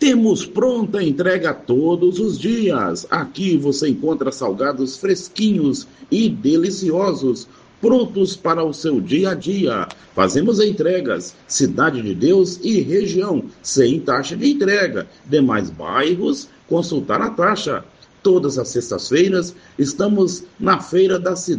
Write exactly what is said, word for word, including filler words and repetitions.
Temos pronta entrega todos os dias. Aqui você encontra salgados fresquinhos e deliciosos, prontos para o seu dia a dia. Fazemos entregas, Cidade de Deus e região, sem taxa de entrega. Demais bairros, consultar a taxa. Todas as sextas-feiras estamos na Feira da Cidade.